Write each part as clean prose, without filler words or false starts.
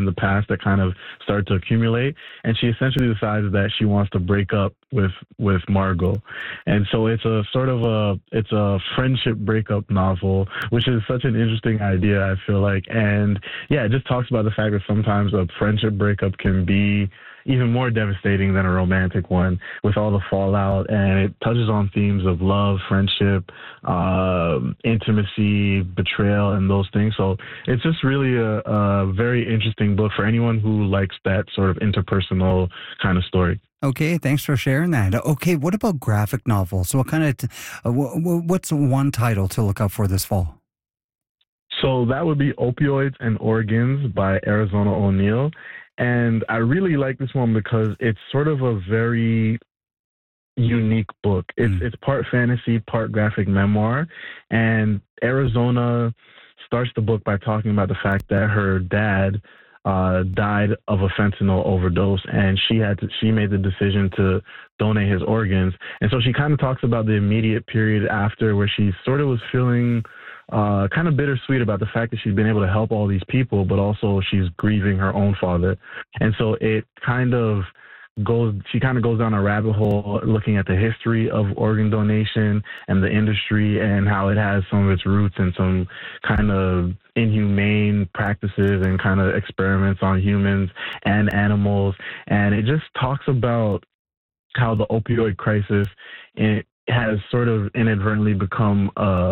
the past that kind of started to accumulate. And she essentially decides that she wants to break up with Margot. And so it's a sort of it's a friendship breakup novel, which is such an interesting idea, I feel like. And yeah, it just talks about the fact that sometimes a friendship breakup can be even more devastating than a romantic one, with all the fallout. And it touches on themes of love, friendship, intimacy, betrayal, and those things. So it's just really a very interesting book for anyone who likes that sort of interpersonal kind of story. Okay, thanks for sharing that. Okay, what about graphic novels? What kind of, what's one title to look out for this fall? So that would be Opioids and Organs by Arizona O'Neil. And I really like this one because it's sort of a very unique book. It's part fantasy, part graphic memoir. And Arizona starts the book by talking about the fact that her dad died of a fentanyl overdose, and she made the decision to donate his organs. And so she kind of talks about the immediate period after, where she sort of was feeling kind of bittersweet about the fact that she's been able to help all these people, but also she's grieving her own father. And so she kind of goes down a rabbit hole looking at the history of organ donation and the industry, and how it has some of its roots in some kind of inhumane practices and kind of experiments on humans and animals. And it just talks about how the opioid crisis, it has sort of inadvertently become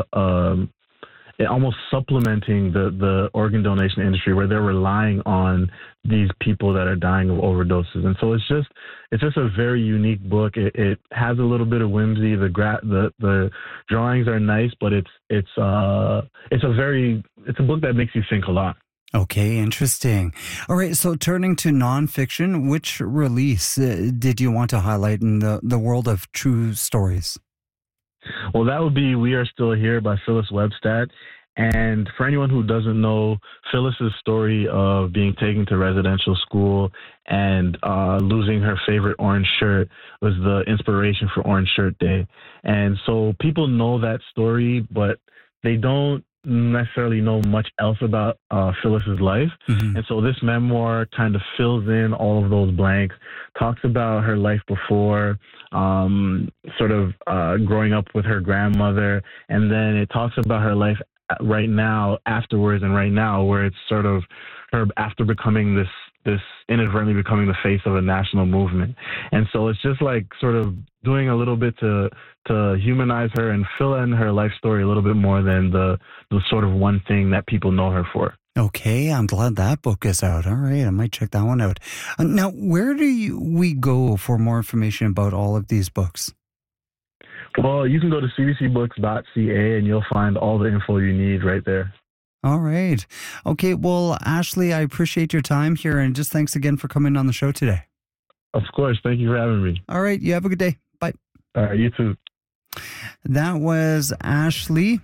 almost supplementing the organ donation industry, where they're relying on these people that are dying of overdoses. And so it's just a very unique book. It has a little bit of whimsy. The drawings are nice, but it's a book that makes you think a lot. Okay, interesting. All right, so turning to nonfiction, which release did you want to highlight in the world of true stories? Well, that would be We Are Still Here by Phyllis Webstad. And for anyone who doesn't know, Phyllis's story of being taken to residential school and losing her favorite orange shirt was the inspiration for Orange Shirt Day. And so people know that story, but they don't necessarily know much else about Phyllis's life. Mm-hmm. And so this memoir kind of fills in all of those blanks, talks about her life before, sort of growing up with her grandmother, and then it talks about her life right now, afterwards, and right now, where it's sort of her after becoming this inadvertently becoming the face of a national movement. And so it's just like sort of doing a little bit to humanize her and fill in her life story a little bit more than the sort of one thing that people know her for. Okay, I'm glad that book is out. All right, I might check that one out. Now, where do we go for more information about all of these books? Well, you can go to cbcbooks.ca and you'll find all the info you need right there. All right. Okay, well, Ashley, I appreciate your time here, and just thanks again for coming on the show today. Of course. Thank you for having me. All right, you have a good day. Bye. All right, you too. That was Ashley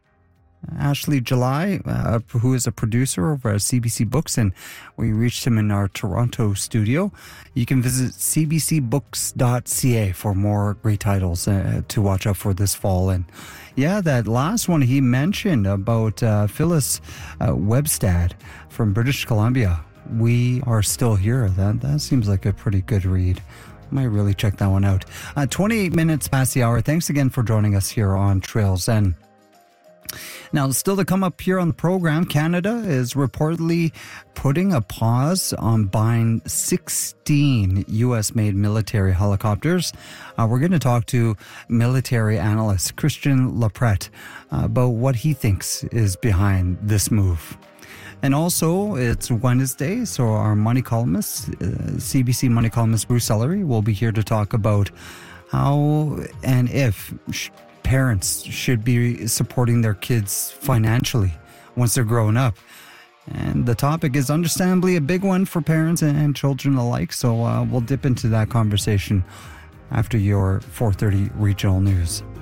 July, who is a producer over at CBC Books, and we reached him in our Toronto studio. You can visit cbcbooks.ca for more great titles to watch out for this fall. And yeah, that last one he mentioned about Phyllis Webstad from British Columbia, We Are Still Here. That seems like a pretty good read. Might really check that one out. 28 minutes past the hour. Thanks again for joining us here on Trail Zen. Now, still to come up here on the program, Canada is reportedly putting a pause on buying 16 U.S.-made military helicopters. We're going to talk to military analyst Christian Laprette about what he thinks is behind this move. And also, it's Wednesday, so our money columnist, CBC money columnist Bruce Ellery, will be here to talk about how and if parents should be supporting their kids financially once they're grown up. And the topic is understandably a big one for parents and children alike, so we'll dip into that conversation after your 4:30 regional news.